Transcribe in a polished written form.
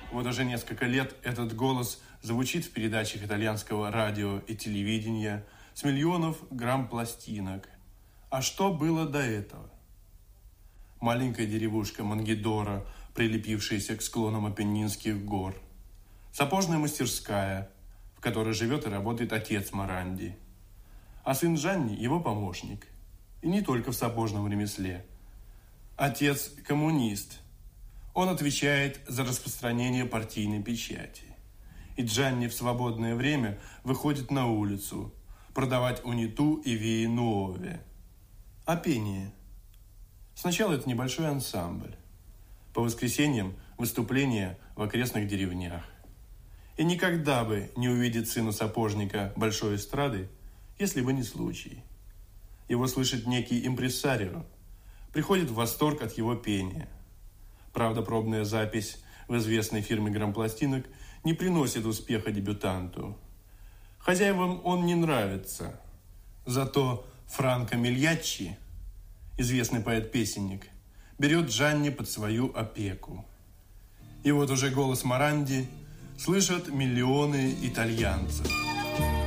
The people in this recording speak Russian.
Вот уже несколько лет этот голос звучит в передачах итальянского радио и телевидения с миллионов грамм пластинок. А что было до этого? Маленькая деревушка Монгидора, прилепившаяся к склонам Апеннинских гор. Сапожная мастерская, в которой живет и работает отец Моранди. А сын Джанни – его помощник. И не только в сапожном ремесле. Отец – коммунист. Он отвечает за распространение партийной печати. И Джанни в свободное время выходит на улицу продавать униту и вии нуове. А пение? Сначала это небольшой ансамбль. По воскресеньям выступления в окрестных деревнях. И никогда бы не увидит сына сапожника большой эстрады, если бы не случай. Его слышит некий импресарио, приходит в восторг от его пения. Правда, пробная запись в известной фирме грампластинок не приносит успеха дебютанту. Хозяевам он не нравится. Зато Франко Мильяччи, известный поэт-песенник, берет Джанни под свою опеку. И вот уже голос Моранди слышат миллионы итальянцев.